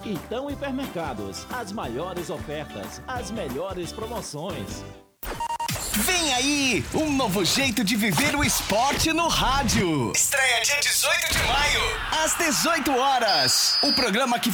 Itão Hipermercados, as maiores ofertas, as melhores promoções. Vem aí, um novo jeito de viver o esporte no rádio. Estreia dia 18 de maio, às 18 horas. O programa que